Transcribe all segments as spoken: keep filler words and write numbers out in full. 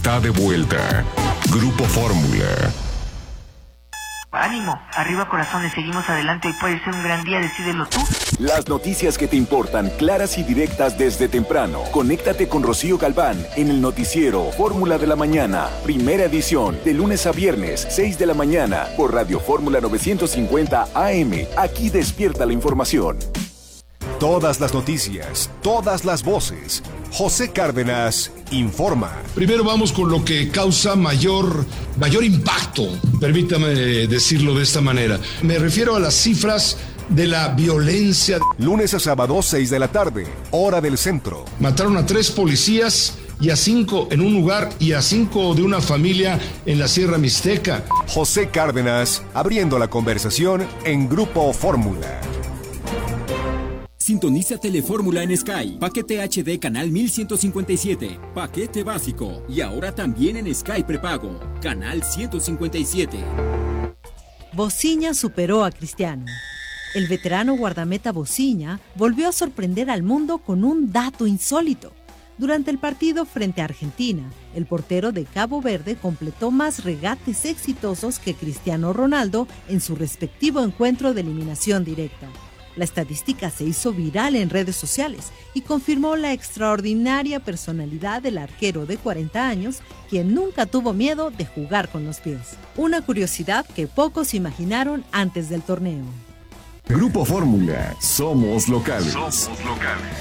está de vuelta. Grupo Fórmula. Ánimo, arriba corazones, seguimos adelante, hoy puede ser un gran día, decídelo tú. Las noticias que te importan, claras y directas desde temprano. Conéctate con Rocío Galván en el noticiero Fórmula de la Mañana, primera edición, de lunes a viernes, seis de la mañana, por Radio Fórmula novecientos cincuenta A M. Aquí despierta la información. Todas las noticias, todas las voces. José Cárdenas informa. Primero vamos con lo que causa mayor, mayor impacto, permítame decirlo de esta manera. Me refiero a las cifras de la violencia. Lunes a sábado, seis de la tarde, hora del centro. Mataron a tres policías y a cinco en un lugar y a cinco de una familia en la Sierra Mixteca. José Cárdenas abriendo la conversación en Grupo Fórmula. Sintoniza Telefórmula en Sky, paquete H D canal mil ciento cincuenta y siete, paquete básico y ahora también en Sky prepago, canal ciento cincuenta y siete. Bociña superó a Cristiano. El veterano guardameta Bociña volvió a sorprender al mundo con un dato insólito. Durante el partido frente a Argentina, el portero de Cabo Verde completó más regates exitosos que Cristiano Ronaldo en su respectivo encuentro de eliminación directa. La estadística se hizo viral en redes sociales y confirmó la extraordinaria personalidad del arquero de cuarenta años, quien nunca tuvo miedo de jugar con los pies. Una curiosidad que pocos imaginaron antes del torneo. Grupo Fórmula, somos locales. Somos locales.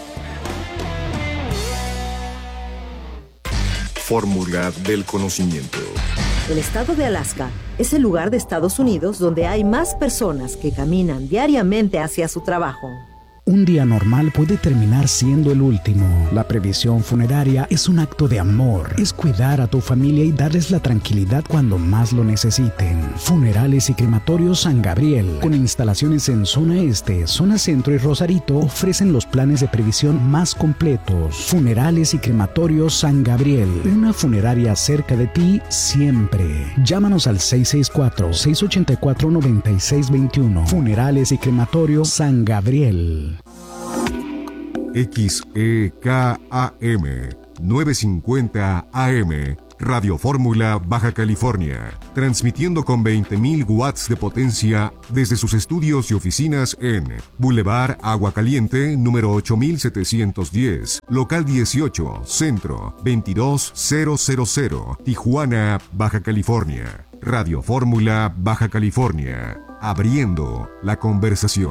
Fórmula del conocimiento. El estado de Alaska es el lugar de Estados Unidos donde hay más personas que caminan diariamente hacia su trabajo. Un día normal puede terminar siendo el último. La previsión funeraria es un acto de amor. Es cuidar a tu familia y darles la tranquilidad cuando más lo necesiten. Funerales y Crematorios San Gabriel, con instalaciones en zona este, zona centro y Rosarito, ofrecen los planes de previsión más completos. Funerales y Crematorios San Gabriel, una funeraria cerca de ti siempre. Llámanos al seis seis cuatro, seis ocho cuatro, nueve seis dos uno. Funerales y Crematorios San Gabriel. X E K A M novecientos cincuenta A M, Radio Fórmula Baja California, transmitiendo con veinte mil watts de potencia desde sus estudios y oficinas en Boulevard Agua Caliente, número ocho mil setecientos diez, local dieciocho, Centro, veintidós mil, Tijuana, Baja California. Radio Fórmula Baja California, abriendo la conversación.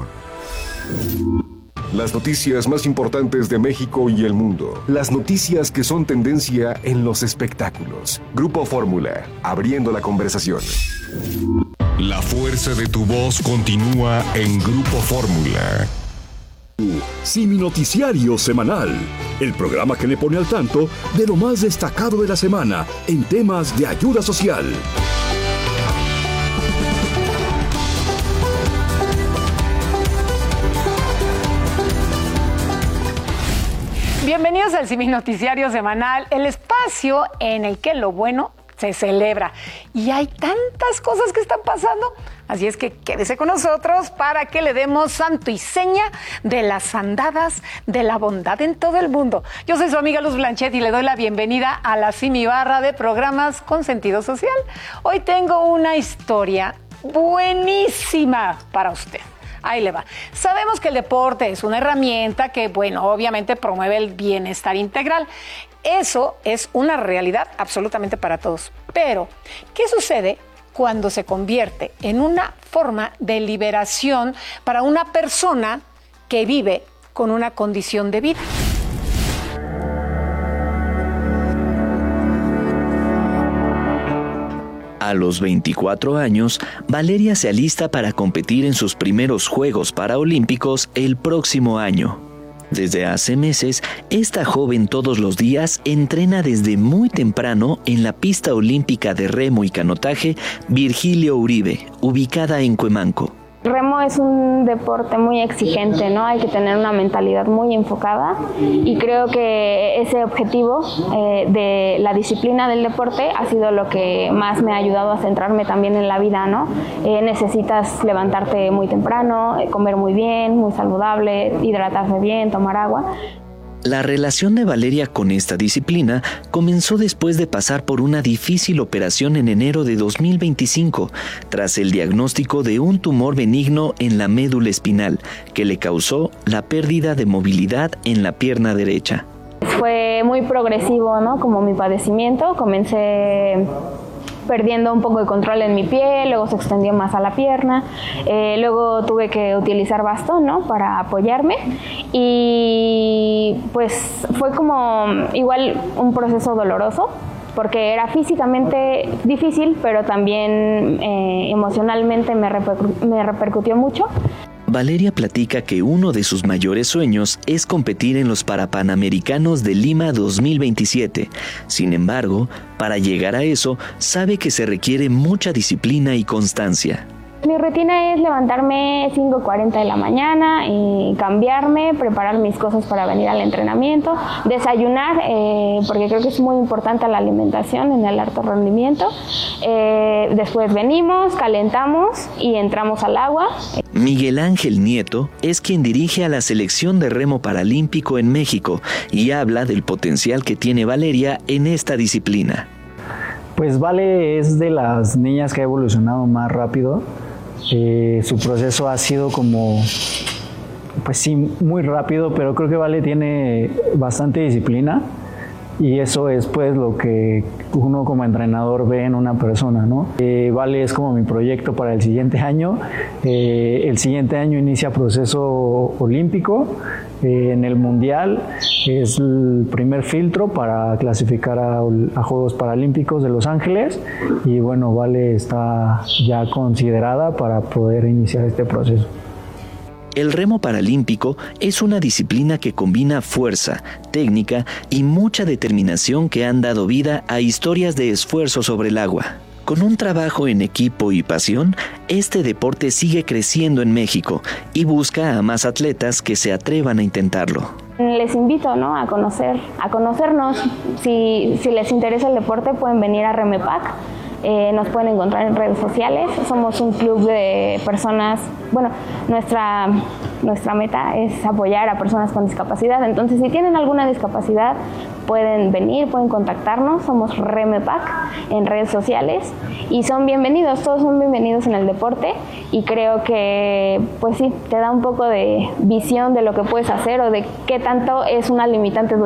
Las noticias más importantes de México y el mundo. Las noticias que son tendencia en los espectáculos. Grupo Fórmula, abriendo la conversación. La fuerza de tu voz continúa en Grupo Fórmula. Simi Noticiario Semanal, el programa que le pone al tanto de lo más destacado de la semana en temas de ayuda social. Bienvenidos al Simi Noticiario Semanal, el espacio en el que lo bueno se celebra. Y hay tantas cosas que están pasando, así es que quédese con nosotros para que le demos santo y seña de las andadas de la bondad en todo el mundo. Yo soy su amiga Luz Blanchet y le doy la bienvenida a la Simi Barra de programas con sentido social. Hoy tengo una historia buenísima para usted. Ahí le va. Sabemos que el deporte es una herramienta que, bueno, obviamente promueve el bienestar integral. Eso es una realidad absolutamente para todos. Pero, ¿qué sucede cuando se convierte en una forma de liberación para una persona que vive con una condición de vida? A los veinticuatro años, Valeria se alista para competir en sus primeros Juegos Paraolímpicos el próximo año. Desde hace meses, esta joven todos los días entrena desde muy temprano en la pista olímpica de remo y canotaje Virgilio Uribe, ubicada en Cuemanco. Remo es un deporte muy exigente, ¿no? Hay que tener una mentalidad muy enfocada y creo que ese objetivo eh, de la disciplina del deporte ha sido lo que más me ha ayudado a centrarme también en la vida, ¿no? Eh, necesitas levantarte muy temprano, comer muy bien, muy saludable, hidratarte bien, tomar agua. La relación de Valeria con esta disciplina comenzó después de pasar por una difícil operación en enero de dos mil veinticinco, tras el diagnóstico de un tumor benigno en la médula espinal, que le causó la pérdida de movilidad en la pierna derecha. Fue muy progresivo, ¿no? Como mi padecimiento, comencé perdiendo un poco de control en mi pie, luego se extendió más a la pierna, eh, luego tuve que utilizar bastón, ¿no? Para apoyarme, y pues fue como igual un proceso doloroso, porque era físicamente difícil, pero también eh, emocionalmente me, repercu- me repercutió mucho. Valeria platica que uno de sus mayores sueños es competir en los Parapanamericanos de Lima dos mil veintisiete. Sin embargo, para llegar a eso, sabe que se requiere mucha disciplina y constancia. Mi rutina es levantarme cinco cuarenta de la mañana y cambiarme, preparar mis cosas para venir al entrenamiento, desayunar, eh, porque creo que es muy importante la alimentación en el alto rendimiento. Eh, después venimos, calentamos y entramos al agua. Miguel Ángel Nieto es quien dirige a la selección de remo paralímpico en México y habla del potencial que tiene Valeria en esta disciplina. Pues Vale es de las niñas que ha evolucionado más rápido. Eh, su proceso ha sido como, pues sí, muy rápido, pero creo que Vale tiene bastante disciplina y eso es pues lo que uno como entrenador ve en una persona, ¿no? Eh, Vale es como mi proyecto para el siguiente año. Eh, el siguiente año inicia proceso olímpico. Eh, en el Mundial es el primer filtro para clasificar a, a Juegos Paralímpicos de Los Ángeles y bueno, Vale está ya considerada para poder iniciar este proceso. El remo paralímpico es una disciplina que combina fuerza, técnica y mucha determinación que han dado vida a historias de esfuerzo sobre el agua. Con un trabajo en equipo y pasión, este deporte sigue creciendo en México y busca a más atletas que se atrevan a intentarlo. Les invito, ¿no? a conocer, a conocernos. Si, si les interesa el deporte, pueden venir a Remepac. Eh, nos pueden encontrar en redes sociales. Somos un club de personas, bueno, nuestra, nuestra meta es apoyar a personas con discapacidad. Entonces, si tienen alguna discapacidad, pueden venir, pueden contactarnos. Somos Remepac en redes sociales y son bienvenidos, todos son bienvenidos en el deporte y creo que, pues sí, te da un poco de visión de lo que puedes hacer o de qué tanto es una limitante